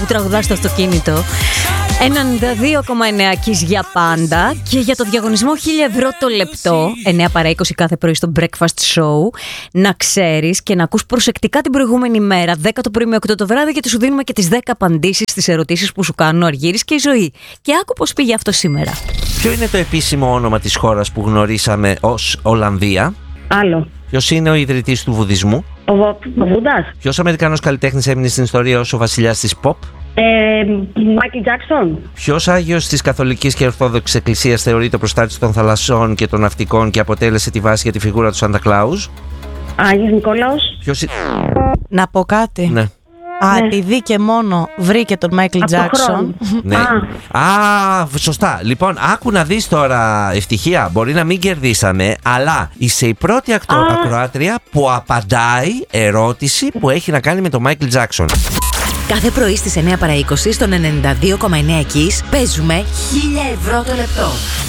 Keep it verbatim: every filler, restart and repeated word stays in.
που τραγουδά στο αυτοκίνητο. ενενήντα δύο κόμμα εννέα Kiss για πάντα. Και για το διαγωνισμό χίλια ευρώ το λεπτό, εννέα παρά είκοσι κάθε πρωί στο Breakfast Show, να ξέρεις και να ακούς προσεκτικά την προηγούμενη μέρα, δέκα το πρωί με οκτώ το βράδυ, γιατί σου δίνουμε και τις δέκα απαντήσεις στις ερωτήσεις που σου κάνουν ο Αργύρης και η Ζωή. Και άκου πώς πήγε αυτό σήμερα. Ποιο είναι το επίσημο όνομα της χώρας που γνωρίσαμε ως Ολλανδία? Άλλο. Ποιος είναι ο ιδρυτής του βουδισμού? Ο, ο Βούντας. Ποιος Αμερικανός καλλιτέχνης έμεινε στην ιστορία ως ο βασιλιάς της pop? Μάικλ Τζάκσον. Ποιος Άγιος της Καθολικής και Ορθόδοξης Εκκλησίας θεωρείται ο προστάτης των θαλασσών και των ναυτικών και αποτέλεσε τη βάση για τη φιγούρα του Σάντα Κλάους? Άγιος Νικόλαος. Ποιος... Να πω κάτι. Ναι. Α, Ναι. επειδή και μόνο βρήκε τον Μάικλ Από Τζάκσον. Ναι. Α. Α, σωστά. Λοιπόν, άκου να δεις τώρα, ευτυχία. Μπορεί να μην κερδίσαμε, αλλά είσαι η πρώτη ακτο... ακροάτρια που απαντάει ερώτηση που έχει να κάνει με τον Μάικλ Τζάκσον. Κάθε πρωί στις εννέα παρά είκοσι στον ενενήντα δύο κόμμα εννέα Kiss παίζουμε χίλια ευρώ το λεπτό.